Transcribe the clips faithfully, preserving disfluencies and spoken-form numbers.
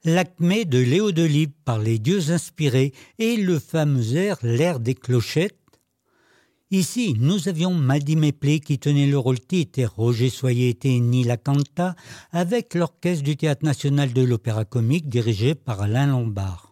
L'acmé de Léo Delibes par les dieux inspirés et le fameux air L'air des clochettes. Ici, nous avions Mady Mapley qui tenait le rôle titre et Roger Soyer était Nila Canta avec l'orchestre du Théâtre National de l'Opéra-Comique dirigé par Alain Lombard.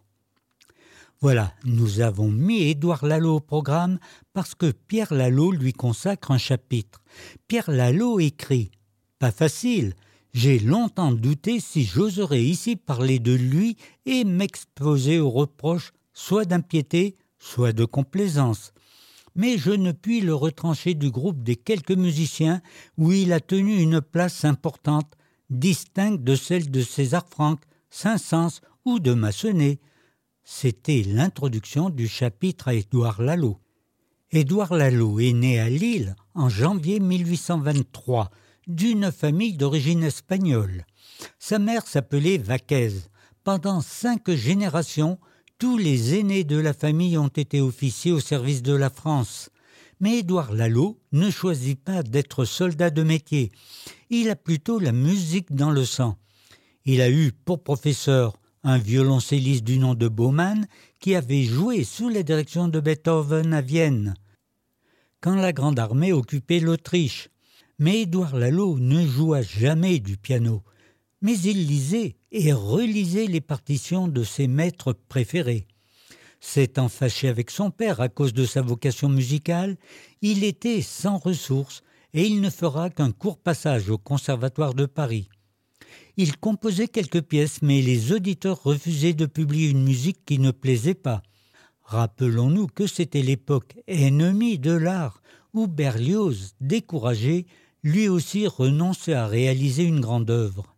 Voilà, nous avons mis Édouard Lalo au programme parce que Pierre Lalo lui consacre un chapitre. Pierre Lalo écrit « Pas facile, j'ai longtemps douté si j'oserais ici parler de lui et m'exposer aux reproches soit d'impiété, soit de complaisance. Mais je ne puis le retrancher du groupe des quelques musiciens où il a tenu une place importante, distincte de celle de César Franck, Saint-Saëns ou de Massenet. » C'était l'introduction du chapitre à Édouard Lalo. Édouard Lalo est né à Lille en janvier mille huit cent vingt-trois, d'une famille d'origine espagnole. Sa mère s'appelait Vaquez. Pendant cinq générations, tous les aînés de la famille ont été officiers au service de la France. Mais Édouard Lalo ne choisit pas d'être soldat de métier. Il a plutôt la musique dans le sang. Il a eu pour professeur un violoncelliste du nom de Baumann qui avait joué sous la direction de Beethoven à Vienne, quand la Grande Armée occupait l'Autriche. Mais Édouard Lalo ne joua jamais du piano, mais il lisait et relisait les partitions de ses maîtres préférés. S'étant fâché avec son père à cause de sa vocation musicale, il était sans ressources et il ne fera qu'un court passage au Conservatoire de Paris. Il composait quelques pièces, mais les auditeurs refusaient de publier une musique qui ne plaisait pas. Rappelons-nous que c'était l'époque ennemie de l'art, où Berlioz, découragé, lui aussi renonçait à réaliser une grande œuvre.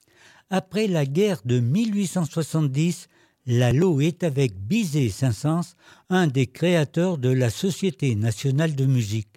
Après la guerre de mille huit cent soixante-dix, Lalo est avec Bizet et Saint-Saëns un des créateurs de la Société nationale de musique.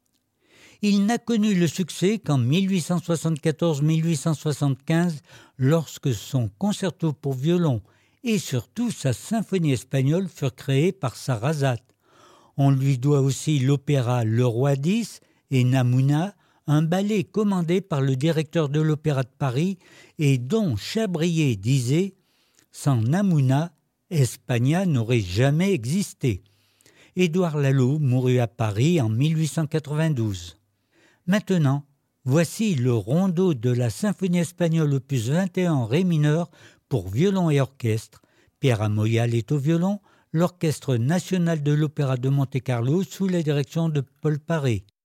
Il n'a connu le succès qu'en mille huit cent soixante-quatorze mille huit cent soixante-quinze, lorsque son concerto pour violon et surtout sa symphonie espagnole furent créés par Sarrazat. On lui doit aussi l'opéra Le Roi dix et Namouna, un ballet commandé par le directeur de l'Opéra de Paris et dont Chabrier disait « Sans Namouna, Espagne n'aurait jamais existé ». Édouard Lalo mourut à Paris en mille huit cent quatre-vingt-douze. Maintenant, voici le rondo de la symphonie espagnole opus vingt et un ré mineur pour violon et orchestre. Pierre Amoyal est au violon, l'Orchestre national de l'Opéra de Monte-Carlo sous la direction de Paul Paré.